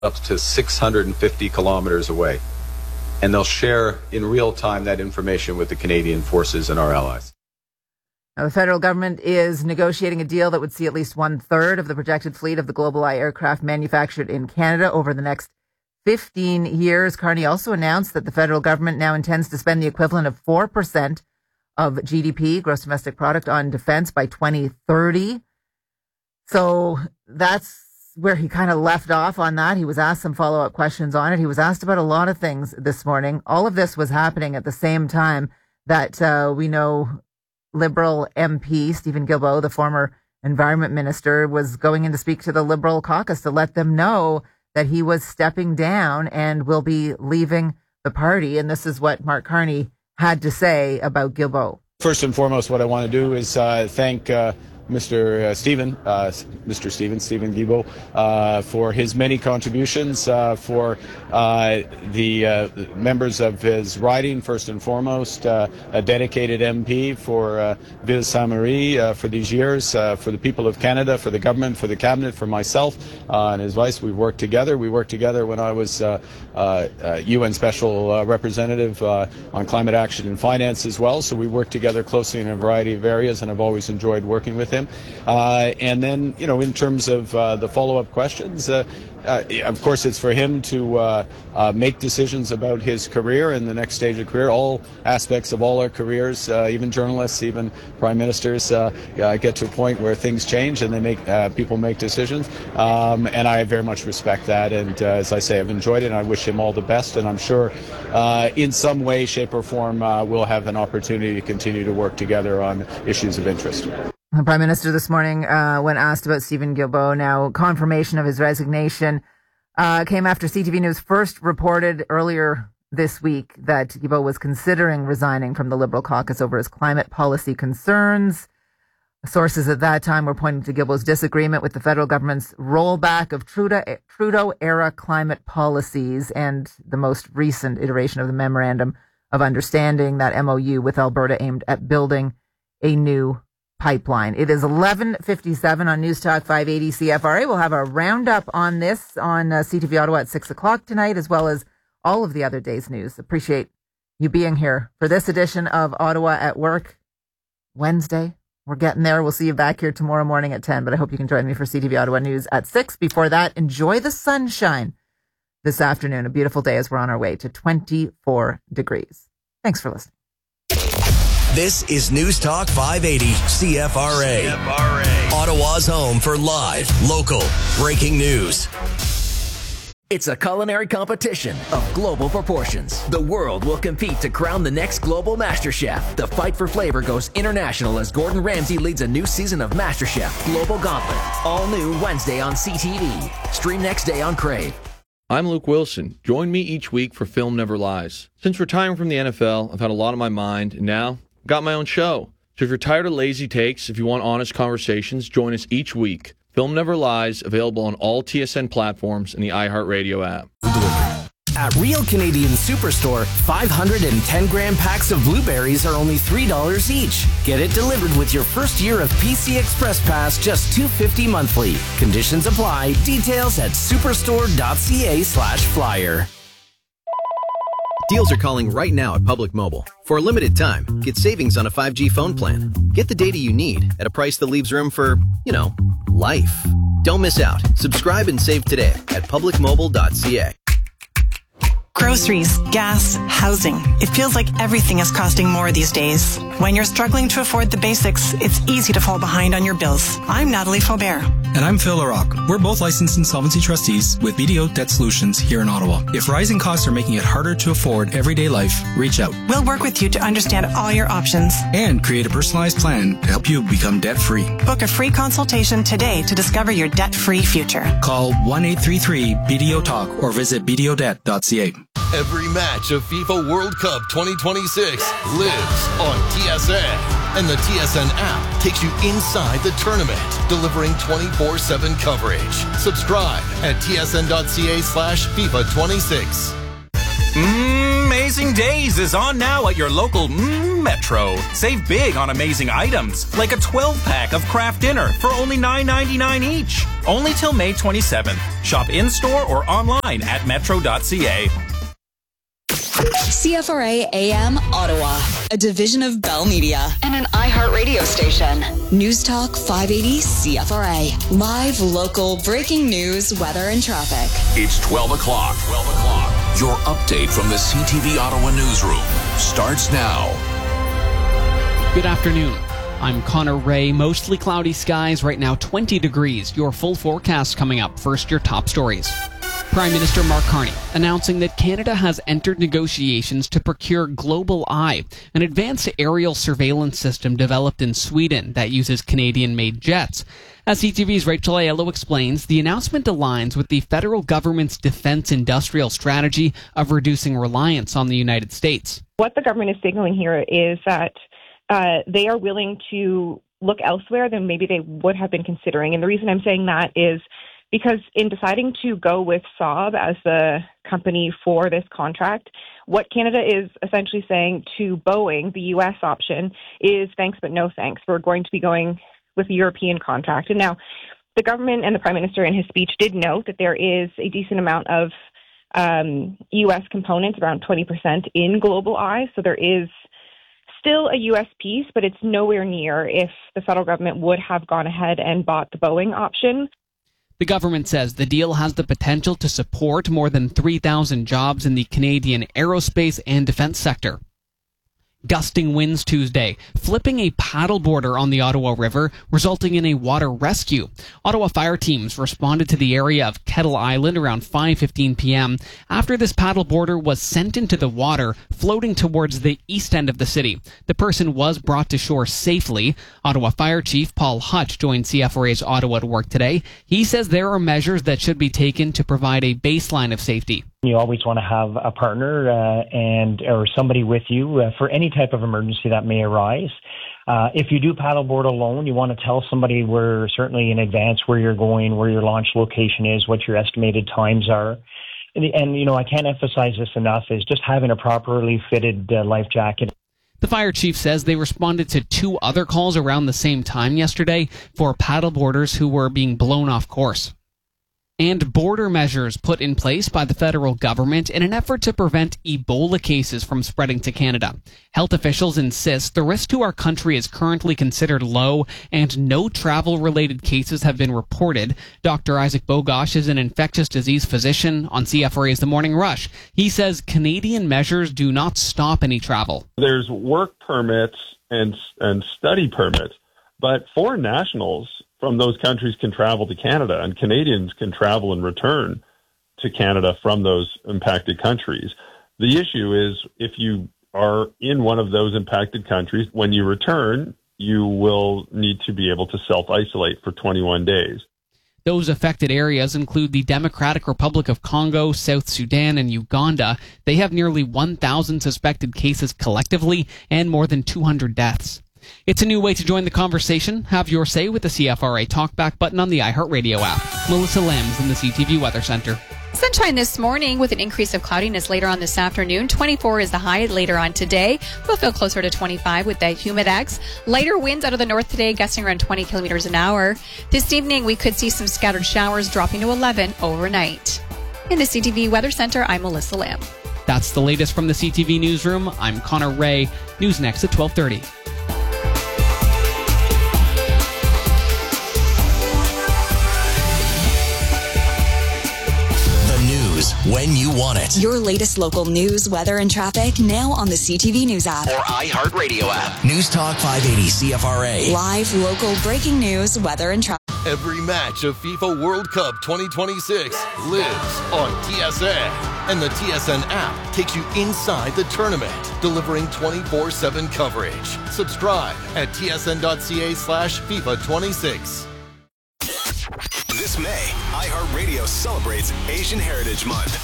up to 650 kilometers away. And they'll share in real time that information with the Canadian forces and our allies. Now, the federal government is negotiating a deal that would see at least 1/3 of the projected fleet of the GlobalEye aircraft manufactured in Canada over the next 15 years. Carney also announced that the federal government now intends to spend the equivalent of 4% of GDP, gross domestic product, on defense by 2030. So that's where he kind of left off on that. He was asked some follow-up questions on it. He was asked about a lot of things this morning. All of this was happening at the same time that we know Liberal MP Stephen Guilbeault, the former environment minister, was going in to speak to the Liberal caucus to let them know that he was stepping down and will be leaving the party. And this is what Mark Carney had to say about Guilbeault. First and foremost, what I want to do is thank Mr. Stephen Guilbeault, for his many contributions, for the members of his riding, first and foremost, a dedicated MP for Ville Sainte-Marie for these years, for the people of Canada, for the government, for the cabinet, for myself and his vice. We've worked together. We worked together when I was UN Special Representative on climate action and finance as well. So we worked together closely in a variety of areas, and I've always enjoyed working with him. And then, in terms of the follow-up questions, of course, it's for him to make decisions about his career and the next stage of career. All aspects of all our careers, even journalists, even prime ministers, get to a point where things change and they make people make decisions. And I very much respect that. And as I say, I've enjoyed it, and I wish him all the best. And I'm sure in some way, shape, or form, we'll have an opportunity to continue to work together on issues of interest. The Prime Minister this morning, when asked about Stephen Guilbeault, now confirmation of his resignation, came after CTV News first reported earlier this week that Guilbeault was considering resigning from the Liberal caucus over his climate policy concerns. Sources at that time were pointing to Guilbeault's disagreement with the federal government's rollback of Trudeau-era climate policies and the most recent iteration of the Memorandum of Understanding, that MOU with Alberta aimed at building a new pipeline. It is 11:57 on News Talk 580 CFRA. We'll have a roundup on this on CTV Ottawa at 6 o'clock tonight, as well as all of the other day's news. Appreciate you being here for this edition of Ottawa at Work Wednesday. We're getting there. We'll see you back here tomorrow morning at 10, but I hope you can join me for CTV Ottawa News at 6. Before that, enjoy the sunshine this afternoon. A beautiful day as we're on our way to 24 degrees. Thanks for listening. This is News Talk 580 CFRA. Ottawa's home for live, local, breaking news. It's a culinary competition of global proportions. The world will compete to crown the next global MasterChef. The fight for flavor goes international as Gordon Ramsay leads a new season of MasterChef Global Gauntlet. All new Wednesday on CTV. Stream next day on Crave. I'm Luke Wilson. Join me each week for Film Never Lies. Since retiring from the NFL, I've had a lot on my mind, and now got my own show. So if you're tired of lazy takes, if you want honest conversations, join us each week. Film Never Lies, available on all TSN platforms and the iHeartRadio app. At Real Canadian Superstore, 510-gram packs of blueberries are only $3 each. Get it delivered with your first year of PC Express Pass, just $2.50 monthly. Conditions apply. Details at superstore.ca/flyer. Deals are calling right now at Public Mobile. For a limited time, get savings on a 5G phone plan. Get the data you need at a price that leaves room for, life. Don't miss out. Subscribe and save today at publicmobile.ca. Groceries, gas, housing. It feels like everything is costing more these days. When you're struggling to afford the basics, it's easy to fall behind on your bills. I'm Natalie Faubert. And I'm Phil LaRocque. We're both licensed insolvency trustees with BDO Debt Solutions here in Ottawa. If rising costs are making it harder to afford everyday life, reach out. We'll work with you to understand all your options and create a personalized plan to help you become debt-free. Book a free consultation today to discover your debt-free future. Call 1-833-BDO-TALK or visit bdodebt.ca. Every match of FIFA World Cup 2026 lives on TSN. And the TSN app takes you inside the tournament, delivering 24/7 coverage. Subscribe at tsn.ca/FIFA26. Amazing Missing Days is on now at your local Metro. Save big on amazing items, like a 12-pack of Kraft Dinner for only $9.99 each. Only till May 27th. Shop in-store or online at metro.ca. CFRA AM Ottawa, a division of Bell Media and an iHeartRadio station. News Talk 580 CFRA. Live, local, breaking news, weather, and traffic. It's 12 o'clock. Your update from the CTV Ottawa newsroom starts now. Good afternoon. I'm Connor Ray. Mostly cloudy skies. Right now 20 degrees. Your full forecast coming up. First, your top stories. Prime Minister Mark Carney announcing that Canada has entered negotiations to procure Global Eye, an advanced aerial surveillance system developed in Sweden that uses Canadian-made jets. As CTV's Rachel Aiello explains, the announcement aligns with the federal government's defense industrial strategy of reducing reliance on the United States. What the government is signaling here is that they are willing to look elsewhere than maybe they would have been considering. And the reason I'm saying that is because in deciding to go with Saab as the company for this contract, what Canada is essentially saying to Boeing, the U.S. option, is thanks but no thanks. We're going to be going with the European contract. And now the government and the Prime Minister in his speech did note that there is a decent amount of U.S. components, around 20% in Global Eye. So there is still a U.S. piece, but it's nowhere near if the federal government would have gone ahead and bought the Boeing option. The government says the deal has the potential to support more than 3,000 jobs in the Canadian aerospace and defense sector. Gusting winds Tuesday, flipping a paddleboarder on the Ottawa River, resulting in a water rescue. Ottawa fire teams responded to the area of Kettle Island around 5:15 p.m. after this paddleboarder was sent into the water, floating towards the east end of the city. The person was brought to shore safely. Ottawa Fire Chief Paul Hutch joined CFRA's Ottawa at Work today. He says there are measures that should be taken to provide a baseline of safety. You always want to have a partner or somebody with you for any type of emergency that may arise. If you do paddleboard alone, you want to tell somebody certainly in advance where you're going, where your launch location is, what your estimated times are. And you know, I can't emphasize this enough, is just having a properly fitted life jacket. The fire chief says they responded to 2 other calls around the same time yesterday for paddleboarders who were being blown off course. And border measures put in place by the federal government in an effort to prevent Ebola cases from spreading to Canada. Health officials insist the risk to our country is currently considered low and no travel-related cases have been reported. Dr. Isaac Bogosh is an infectious disease physician on CFRA's The Morning Rush. He says Canadian measures do not stop any travel. There's work permits and study permits, but foreign nationals from those countries can travel to Canada, and Canadians can travel and return to Canada from those impacted countries. The issue is if you are in one of those impacted countries, when you return, you will need to be able to self-isolate for 21 days. Those affected areas include the Democratic Republic of Congo, South Sudan, and Uganda. They have nearly 1,000 suspected cases collectively and more than 200 deaths. It's a new way to join the conversation. Have your say with the CFRA Talkback button on the iHeartRadio app. Melissa Lambs in the CTV Weather Center. Sunshine this morning with an increase of cloudiness later on this afternoon. 24 is the high later on today. We'll feel closer to 25 with that humidex. Lighter winds out of the north today, gusting around 20 kilometers an hour. This evening, we could see some scattered showers dropping to 11 overnight. In the CTV Weather Center, I'm Melissa Lamb. That's the latest from the CTV Newsroom. I'm Connor Ray. News next at 12:30. When you want it. Your latest local news, weather, and traffic now on the CTV News app. Or iHeartRadio app. News Talk 580 CFRA. Live, local, breaking news, weather, and traffic. Every match of FIFA World Cup 2026 lives on TSN. And the TSN app takes you inside the tournament, delivering 24/7 coverage. Subscribe at tsn.ca/FIFA26. This May, iHeartRadio celebrates Asian Heritage Month.